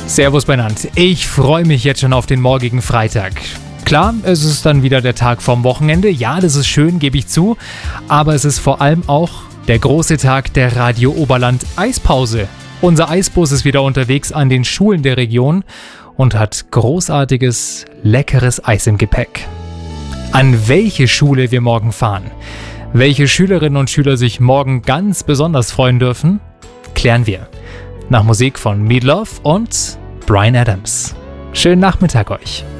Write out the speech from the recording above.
Servus benannt. Ich freue mich jetzt schon auf den morgigen Freitag. Klar, es ist dann wieder der Tag vorm Wochenende. Ja, das ist schön, gebe ich zu. Aber es ist vor allem auch der große Tag der Radio Oberland Eispause. Unser Eisbus ist wieder unterwegs an den Schulen der Region und hat großartiges, leckeres Eis im Gepäck. An welche Schule wir morgen fahren, welche Schülerinnen und Schüler sich morgen ganz besonders freuen dürfen, klären wir. Nach Musik von Meat Loaf und Bryan Adams. Schönen Nachmittag euch.